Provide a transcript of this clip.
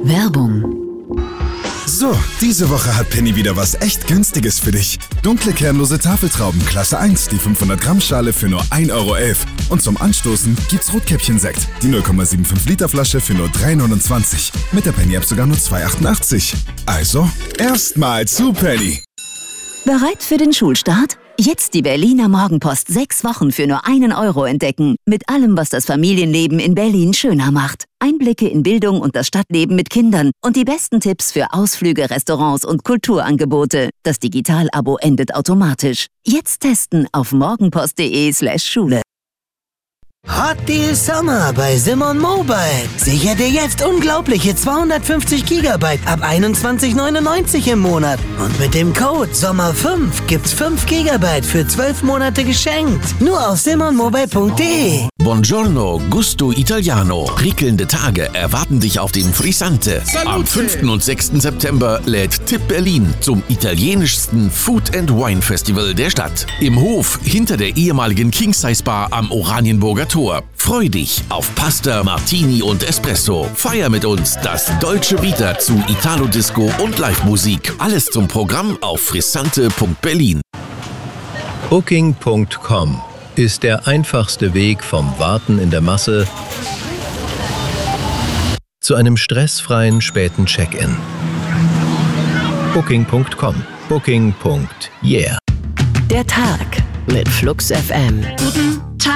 Werbung. So, diese Woche hat Penny wieder was echt Günstiges für dich. Dunkle kernlose Tafeltrauben Klasse 1, die 500 Gramm Schale für nur 1,11 €. Und zum Anstoßen gibt's Rotkäppchen-Sekt, die 0,75 Liter Flasche für nur 3,29 €. Mit der Penny-App sogar nur 2,88 €. Also, erstmal zu Penny. Bereit für den Schulstart? Jetzt die Berliner Morgenpost 6 Wochen für nur 1 € entdecken. Mit allem, was das Familienleben in Berlin schöner macht. Einblicke in Bildung und das Stadtleben mit Kindern und die besten Tipps für Ausflüge, Restaurants und Kulturangebote. Das Digital-Abo endet automatisch. Jetzt testen auf morgenpost.de/Schule. Hot Deal Summer bei Simon Mobile. Sicher dir jetzt unglaubliche 250 GB ab 21,99 € im Monat. Und mit dem Code SOMMER5 gibt's 5 GB für 12 Monate geschenkt. Nur auf simonmobile.de. Buongiorno, Gusto Italiano. Prickelnde Tage erwarten dich auf dem Frisante. Am 5. und 6. September lädt Tipp Berlin zum italienischsten Food and Wine Festival der Stadt. Im Hof hinter der ehemaligen King Size Bar am Oranienburger Tor. Freu dich auf Pasta, Martini und Espresso. Feier mit uns das Dolce Vita zu Italo-Disco und Live-Musik. Alles zum Programm auf frissante.berlin. Booking.com ist der einfachste Weg vom Warten in der Masse zu einem stressfreien späten Check-in. Booking.com. Booking.yeah. Der Tag mit Flux FM. Guten